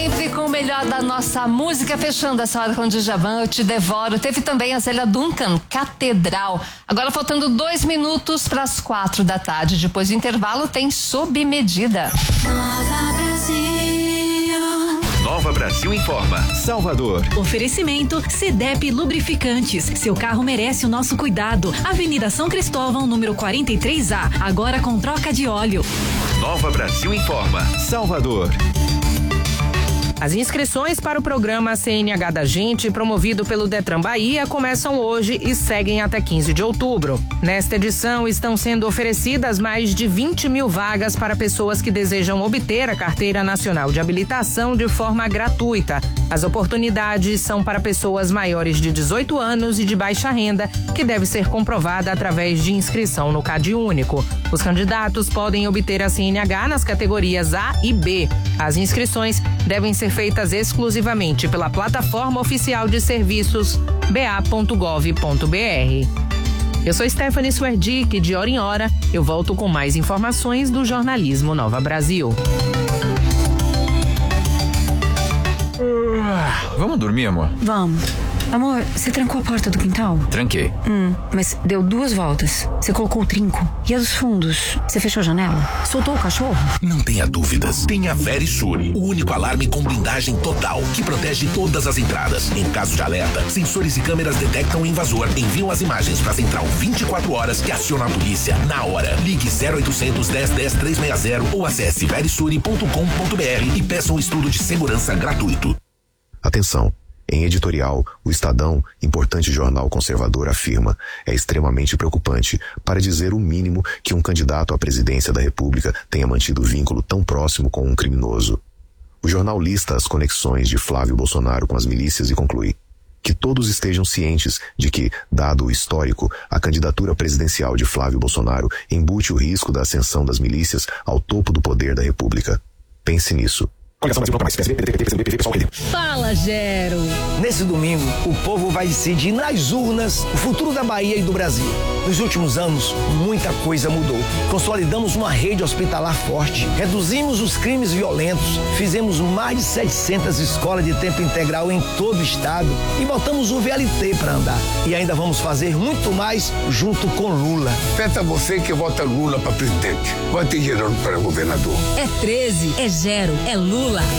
sempre com o melhor da nossa música, fechando essa hora com o Djavan, Eu Te Devoro. Teve também a Zélia Duncan, Catedral. Agora faltando 2 minutos para as 4 da tarde. Depois do intervalo tem Sob Medida. Nova Brasil informa. Salvador. Oferecimento CDEP Lubrificantes. Seu carro merece o nosso cuidado. Avenida São Cristóvão, número 43A. Agora com troca de óleo. Nova Brasil informa. Salvador. As inscrições para o programa CNH da Gente, promovido pelo Detran Bahia, começam hoje e seguem até 15 de outubro. Nesta edição, estão sendo oferecidas mais de 20 mil vagas para pessoas que desejam obter a Carteira Nacional de Habilitação de forma gratuita. As oportunidades são para pessoas maiores de 18 anos e de baixa renda, que deve ser comprovada através de inscrição no CadÚnico. Os candidatos podem obter a CNH nas categorias A e B. As inscrições devem ser feitas exclusivamente pela plataforma oficial de serviços ba.gov.br. Eu sou Stephanie Swerdick, de hora em hora eu volto com mais informações do jornalismo Nova Brasil. Vamos dormir, amor? Vamos. Amor, você trancou a porta do quintal? Tranquei. Mas deu 2 voltas. Você colocou o trinco. E a dos fundos? Você fechou a janela? Soltou o cachorro? Não tenha dúvidas. Tenha Verisure, o único alarme com blindagem total, que protege todas as entradas. Em caso de alerta, sensores e câmeras detectam o invasor, enviam as imagens para a central 24 horas que aciona a polícia na hora. Ligue 0800 10 10 360 ou acesse verisure.com.br e peça um estudo de segurança gratuito. Atenção! Em editorial, o Estadão, importante jornal conservador, afirma: é extremamente preocupante, para dizer o mínimo, que um candidato à presidência da República tenha mantido vínculo tão próximo com um criminoso. O jornal lista as conexões de Flávio Bolsonaro com as milícias e conclui que todos estejam cientes de que, dado o histórico, a candidatura presidencial de Flávio Bolsonaro embute o risco da ascensão das milícias ao topo do poder da República. Pense nisso. Fala, Gero. Nesse domingo, o povo vai decidir nas urnas o futuro da Bahia e do Brasil. Nos últimos anos, muita coisa mudou. Consolidamos uma rede hospitalar forte, reduzimos os crimes violentos, fizemos mais de 700 escolas de tempo integral em todo o estado e botamos o VLT para andar. E ainda vamos fazer muito mais junto com Lula. Peça você que vota Lula para presidente. Vote Geraldo para governador. É 13, é Gero, é Lula.